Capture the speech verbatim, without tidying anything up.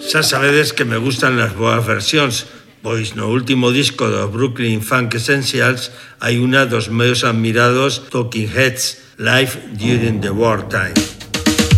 Xa sabedes que me gustan as boas versións, pois no último disco do Brooklyn Funk Essentials hai unha dos meus admirados Talking Heads, Live During the Wartime.